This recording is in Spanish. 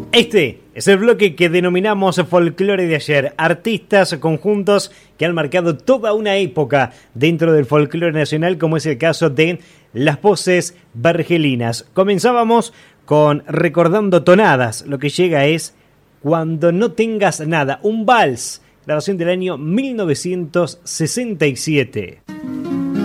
Este es el bloque que denominamos folclore de ayer. Artistas, conjuntos que han marcado toda una época dentro del folclore nacional, como es el caso de Las Voces Vergelinas. Comenzábamos con Recordando Tonadas. Lo que llega es Cuando no tengas nada, un vals, grabación del año 1967.